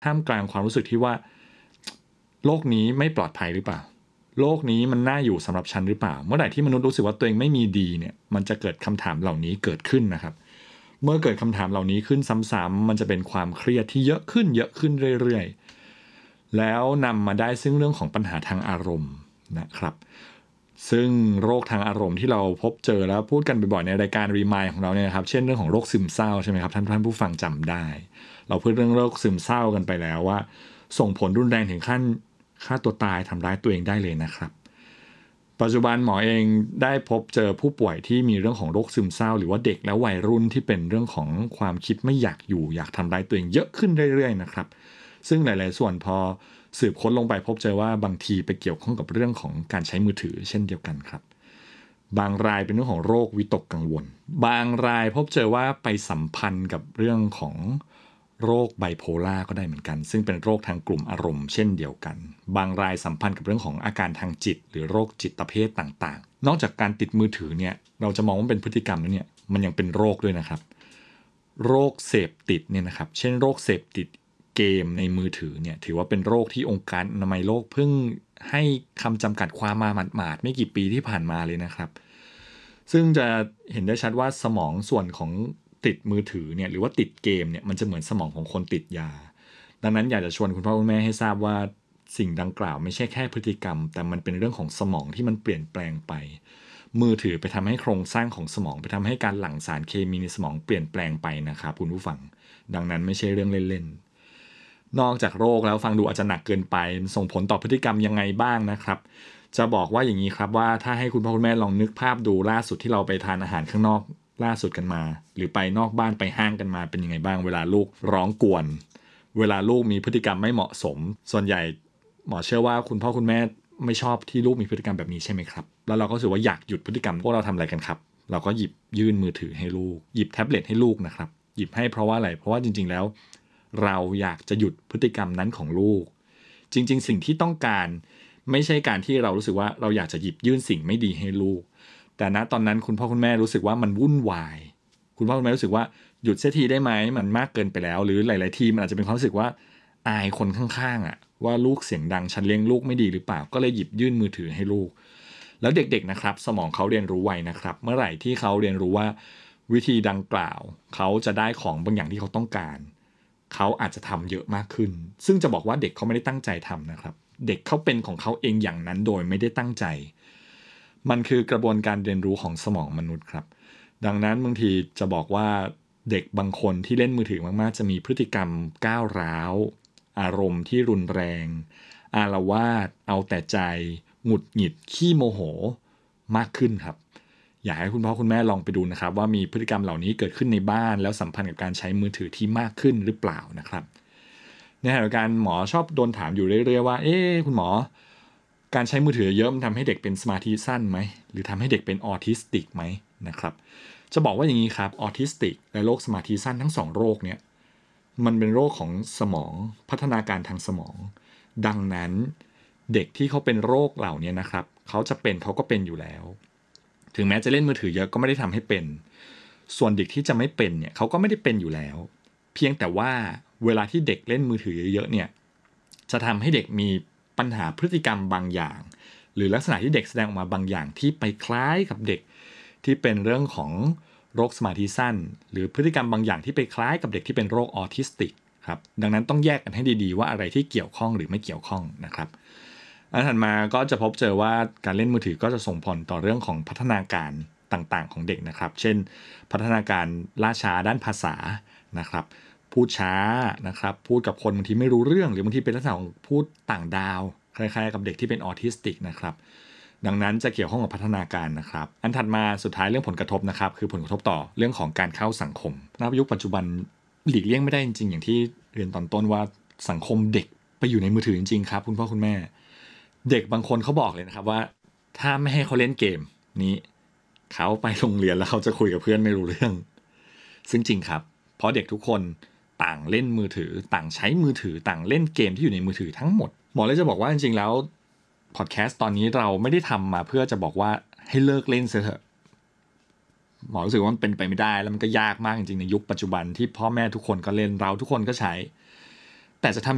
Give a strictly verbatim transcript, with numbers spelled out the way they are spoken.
ท่ามกลางความรู้สึกที่ว่าโลกนี้ไม่ปลอดภัยหรือเปล่าโลกนี้มันน่าอยู่สำหรับฉันหรือเปล่าเมื่อไหร่ที่มนุษย์รู้สึกว่าตัวเองไม่มีดีเนี่ยมันจะเกิดคำถามเหล่านี้เกิดขึ้นนะครับเมื่อเกิดคำถามเหล่านี้ขึ้นซ้ำๆมันจะเป็นความเครียดที่เยอะขึ้นเยอะขึ้นเรื่อยๆแล้วนำมาได้ซึ่งเรื่องของปัญหาทางอารมณ์นะครับซึ่งโรคทางอารมณ์ที่เราพบเจอแล้วพูดกันบ่อยๆในรายการรีมายของเราเนี่ยนะครับเช่นเรื่องของโรคซึมเศร้าใช่ไหมครับท่านท่านผู้ฟังจำได้เราพูดเรื่องโรคซึมเศร้ากันไปแล้วว่าส่งผลรุนแรงถึงขั้นฆ่าตัวตายทำร้ายตัวเองได้เลยนะครับปัจจุบันหมอเองได้พบเจอผู้ป่วยที่มีเรื่องของโรคซึมเศร้าหรือว่าเด็กและวัยรุ่นที่เป็นเรื่องของความคิดไม่อยากอยู่อยากทำร้ายตัวเองเยอะขึ้นเรื่อยๆนะครับซึ่งหลายๆส่วนพอสืบค้นลงไปพบเจอว่าบางทีไปเกี่ยวข้องกับเรื่องของการใช้มือถือเช่นเดียวกันครับบางรายเป็นเรื่องของโรควิตกกังวลบางรายพบเจอว่าไปสัมพันธ์กับเรื่องของโรคไบโพล่าก็ได้เหมือนกันซึ่งเป็นโรคทางกลุ่มอารมณ์เช่นเดียวกันบางรายสัมพันธ์กับเรื่องของอาการทางจิตหรือโรคจิตเภทต่างๆนอกจากการติดมือถือเนี่ยเราจะมองว่าเป็นพฤติกรรมแล้วเนี่ยมันยังเป็นโรคด้วยนะครับโรคเสพติดเนี่ยนะครับเช่นโรคเสพติดเกมในมือถือเนี่ยถือว่าเป็นโรคที่องค์การอนามัยโลกเพิ่งให้คำจำกัดความมาหมาดๆไม่กี่ปีที่ผ่านมาเลยนะครับซึ่งจะเห็นได้ชัดว่าสมองส่วนของติดมือถือเนี่ยหรือว่าติดเกมเนี่ยมันจะเหมือนสมองของคนติดยาดังนั้นอยากจะชวนคุณพ่อคุณแม่ให้ทราบว่าสิ่งดังกล่าวไม่ใช่แค่พฤติกรรมแต่มันเป็นเรื่องของสมองที่มันเปลี่ยนแปลงไปมือถือไปทำให้โครงสร้างของสมองไปทำให้การหลั่งสารเคมีในสมองเปลี่ยนแปลงไปนะครับคุณผู้ฟังดังนั้นไม่ใช่เรื่องเล่นๆนอกจากโรคแล้วฟังดูอาจจะหนักเกินไปส่งผลต่อพฤติกรรมยังไงบ้างนะครับจะบอกว่าอย่างนี้ครับว่าถ้าให้คุณพ่อคุณแม่ลองนึกภาพดูล่าสุดที่เราไปทานอาหารข้างนอกล่าสุดกันมาหรือไปนอกบ้านไปห้างกันมาเป็นยังไงบ้างเวลาลูกร้องกวนเวลาลูกมีพฤติกรรมไม่เหมาะสมส่วนใหญ่หมอเชื่อว่าคุณพ่อคุณแม่ไม่ชอบที่ลูกมีพฤติกรรมแบบนี้ใช่ไหมครับแล้วเราก็รู้สึกว่าอยากหยุดพฤติกรรมพวกเราทำอะไรกันครับเราก็หยิบยื่นมือถือให้ลูกหยิบแท็บเล็ตให้ลูกนะครับหยิบให้เพราะว่าอะไรเพราะว่าจริงๆแล้วเราอยากจะหยุดพฤติกรรมนั้นของลูกจริงๆสิ่งที่ต้องการไม่ใช่การที่เรารู้สึกว่าเราอยากจะหยิบยื่นสิ่งไม่ดีให้ลูกแต่ณตอนนั้นคุณพ่อคุณแม่รู้สึกว่ามันวุ่นวายคุณพ่อคุณแม่รู้สึกว่าหยุดเสียทีได้ไหมมันมากเกินไปแล้วหรือหลายๆทีมันอาจจะเป็นความรู้สึกว่าอายคนข้างๆอ่ะว่าลูกเสียงดังฉันเลี้ยงลูกไม่ดีหรือเปล่าก็เลยหยิบยื่นมือถือให้ลูกแล้วเด็กๆนะครับสมองเขาเรียนรู้ไวนะครับเมื่อไหร่ที่เขาเรียนรู้ว่าวิธีดังกล่าวเขาจะได้ของบางอย่างที่เขาต้องการเขาอาจจะทำเยอะมากขึ้นซึ่งจะบอกว่าเด็กเขาไม่ได้ตั้งใจทำนะครับเด็กเขาเป็นของเขาเองอย่างนั้นโดยไม่ได้ตั้งใจมันคือกระบวนการเรียนรู้ของสมองมนุษย์ครับดังนั้นบางทีจะบอกว่าเด็กบางคนที่เล่นมือถือมากๆจะมีพฤติกรรมก้าวร้าวอารมณ์ที่รุนแรงอาละวาดเอาแต่ใจหงุดหงิดขี้โมโหมากขึ้นครับอยากให้คุณพ่อคุณแม่ลองไปดูนะครับว่ามีพฤติกรรมเหล่านี้เกิดขึ้นในบ้านแล้วสัมพันธ์กับการใช้มือถือที่มากขึ้นหรือเปล่านะครับในขณะเดียวกันหมอชอบโดนถามอยู่เรื่อยๆว่าเอ๊ะคุณหมอการใช้มือถือเยอะมันทำให้เด็กเป็นสมาธิสั้นไหมหรือทำให้เด็กเป็นออทิสติกไหมนะครับจะบอกว่าอย่างนี้ครับออทิสติกและโรคสมาธิสั้นทั้งสองโรคเนี่ยมันเป็นโรคของสมองพัฒนาการทางสมองดังนั้นเด็กที่เขาเป็นโรคเหล่านี้นะครับเขาจะเป็นเขาก็เป็นอยู่แล้วถึงแม้จะเล่นมือถือเยอะก็ไม่ได้ทำให้เป็นส่วนเด็กที่จะไม่เป็นเนี่ยเขาก็ไม่ได้เป็นอยู่แล้วเพียงแต่ว่าเวลาที่เด็กเล่นมือถือเยอะๆเนี่ยจะทำให้เด็กมีปัญหาพฤติกรรมบางอย่างหรือลักษณะที่เด็กแสดงออกมาบางอย่างที่ไปคล้ายกับเด็กที่เป็นเรื่องของโรคสมาธิสั้นหรือพฤติกรรมบางอย่างที่ไปคล้ายกับเด็กที่เป็นโรคออทิสติกครับดังนั้นต้องแยกกันให้ดีๆว่าอะไรที่เกี่ยวข้องหรือไม่เกี่ยวข้องนะครับอันถัดมาก็จะพบเจอว่าการเล่นมือถือก็จะส่งผลต่อเรื่องของพัฒนาการต่างๆของเด็กนะครับเช่นพัฒนาการล่าช้าด้านภาษานะครับพูดช้านะครับพูดกับคนบางทีไม่รู้เรื่องหรือบางทีเป็นลักษณะของพูดต่างดาวคล้ายๆกับเด็กที่เป็นออทิสติกนะครับดังนั้นจะเกี่ยวข้องกับพัฒนาการนะครับอันถัดมาสุดท้ายเรื่องผลกระทบนะครับคือผลกระทบต่อเรื่องของการเข้าสังคมในยุคปัจจุบันหลีกเลี่ยงไม่ได้จริงๆอย่างที่เรียนตอนต้นว่าสังคมเด็กไปอยู่ในมือถือจริงๆครับคุณพ่อคุณแม่เด็กบางคนเขาบอกเลยนะครับว่าถ้าไม่ให้เขาเล่นเกมนี้เขาไปโรงเรียนแล้วเขาจะคุยกับเพื่อนไม่รู้เรื่องซึ่งจริงครับเพราะเด็กทุกคนต่างเล่นมือถือต่างใช้มือถือต่างเล่นเกมที่อยู่ในมือถือทั้งหมดหมอเลยจะบอกว่าจริงๆแล้วพอดแคสต์ตอนนี้เราไม่ได้ทำมาเพื่อจะบอกว่าให้เลิกเล่นเสียเถอะหมอรู้สึกว่ามันเป็นไปไม่ได้แล้วมันก็ยากมากจริงๆในยุคปัจจุบันที่พ่อแม่ทุกคนก็เล่นเราทุกคนก็ใช้แต่จะทำ